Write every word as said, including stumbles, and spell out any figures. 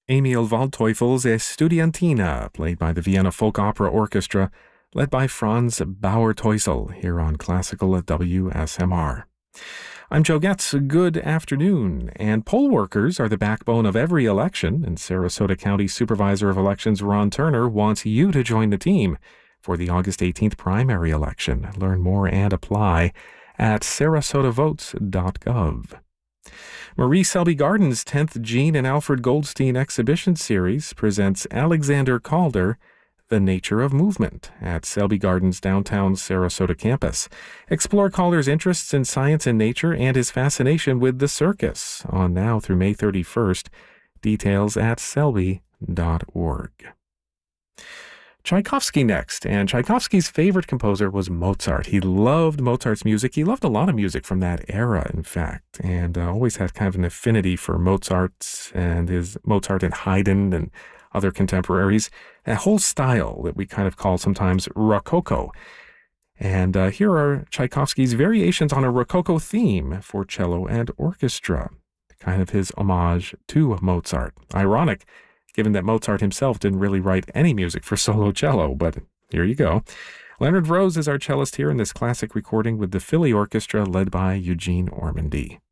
Emil Waldteufel's Estudiantina, played by the Vienna Folk Opera Orchestra, led by Franz Bauer-Teusel, here on Classical W S M R. I'm Joe Getz. Good afternoon. And poll workers are the backbone of every election, and Sarasota County Supervisor of Elections Ron Turner wants you to join the team for the August eighteenth primary election. Learn more and apply at sarasota votes dot gov. Marie Selby Garden's tenth Jean and Alfred Goldstein exhibition series presents Alexander Calder, The Nature of Movement, at Selby Garden's downtown Sarasota campus. Explore Calder's interests in science and nature and his fascination with the circus, on now through May thirty-first. Details at selby dot org. Tchaikovsky next, and Tchaikovsky's favorite composer was Mozart. He loved Mozart's music. He loved a lot of music from that era, in fact, and uh, always had kind of an affinity for Mozart and his Mozart and Haydn and other contemporaries, a whole style that we kind of call sometimes Rococo. And uh, here are Tchaikovsky's variations on a Rococo theme for cello and orchestra, kind of his homage to Mozart. Ironic, given that Mozart himself didn't really write any music for solo cello, but here you go. Leonard Rose is our cellist here in this classic recording with the Philly Orchestra led by Eugene Ormandy.